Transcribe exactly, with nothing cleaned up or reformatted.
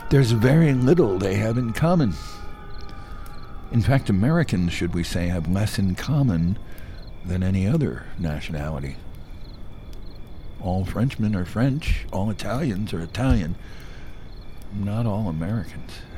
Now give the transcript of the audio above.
There's very little they have in common. In fact, Americans, should we say, have less in common than any other nationality. All Frenchmen are French, all Italians are Italian, not all Americans.